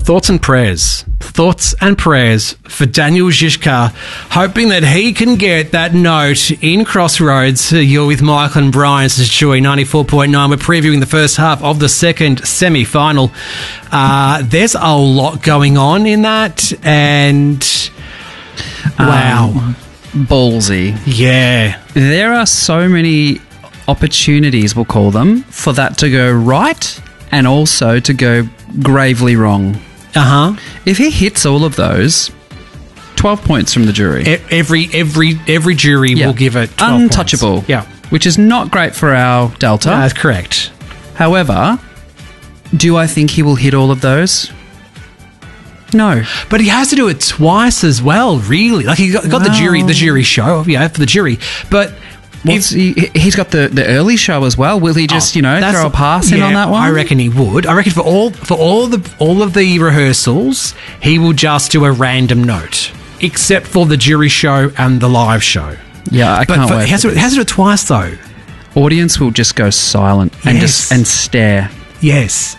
Thoughts and prayers for Daniel Zizka, hoping that he can get that note in Crossroads. You're with Michael and Brian. This is Joy 94.9. We're previewing the first half of the second semi-final. There's a lot going on in that, and wow. Ballsy. Yeah. There are so many opportunities, we'll call them, for that to go right and also to go gravely wrong. If he hits all of those, 12 points from the jury. Every jury will give it 12 untouchable. Points. Yeah. Which is not great for our Delta. That's correct. However, do I think he will hit all of those? No. But he has to do it twice as well, really. Like, he got the jury show, for the jury. But he's got the early show as well. Will he just, throw a pass in on that one? I reckon he would. I reckon for all of the rehearsals, he will just do a random note, except for the jury show and the live show. Yeah, I can't wait. He has to do it twice, though. Audience will just go silent and stare. Yes.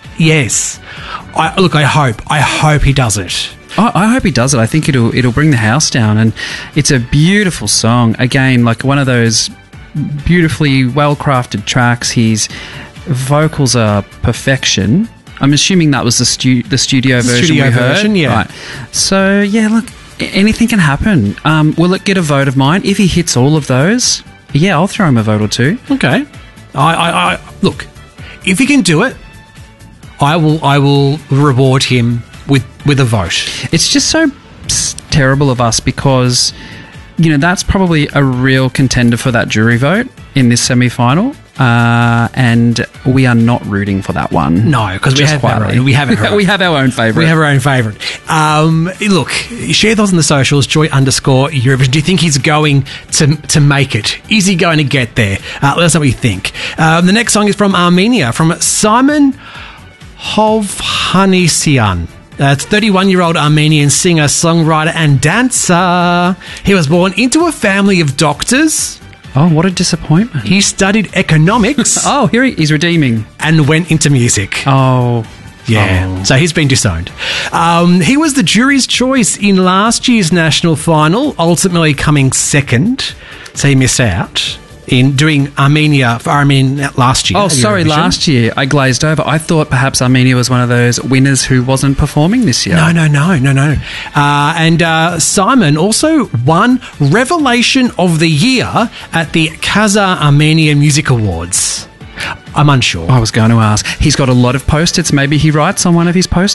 I hope he does it. I hope he does it. I think it'll bring the house down, and it's a beautiful song. Again, like one of those beautifully well-crafted tracks. His vocals are perfection. I'm assuming that was the studio version we heard. Yeah. Right. So, yeah, look, anything can happen. Will it get a vote of mine? If he hits all of those, yeah, I'll throw him a vote or two. Okay. I look, if he can do it, I will reward him with a vote. It's just so terrible of us because, that's probably a real contender for that jury vote in this semi-final, and we are not rooting for that one. No, because we have our own. We have our own favourite. We have our own favourite. Look, share those on the socials, Joy_Eurovision. Do you think he's going to make it? Is he going to get there? Let us know what you think. The next song is from Armenia, from Simon Hovhannisyan. 31-year-old Armenian singer, songwriter and dancer. He was born into a family of doctors. Oh, what a disappointment. He studied economics. Oh, here he's redeeming. And went into music. Oh. Yeah. So he's been disowned. He was the jury's choice in last year's national final, ultimately coming second. So he missed out in doing Armenia for Armenia last year. Oh, sorry, last year. I glazed over. I thought perhaps Armenia was one of those winners who wasn't performing this year. No. And Simon also won Revelation of the Year at the Kazar Armenia Music Awards. I'm unsure. I was going to ask. He's got a lot of post-its. Maybe he writes on one of his post-its.